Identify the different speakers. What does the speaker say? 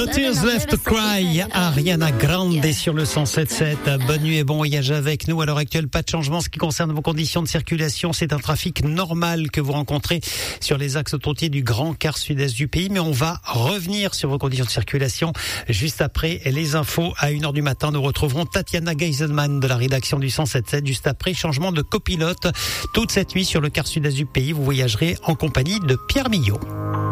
Speaker 1: Tears Left to Cry, Ariana Grande sur le 107.7. Bonne nuit et bon voyage avec nous. À l'heure actuelle, pas de changement. Ce qui concerne vos conditions de circulation, c'est un trafic normal que vous rencontrez sur les axes autoroutiers du grand quart sud-est du pays. Mais on va revenir sur vos conditions de circulation juste après les infos. À 1h du matin, nous retrouverons Tatiana Geisenman de la rédaction du 107.7. Juste après, changement de copilote. Toute cette nuit sur le quart sud-est du pays, vous voyagerez en compagnie de Pierre Millot.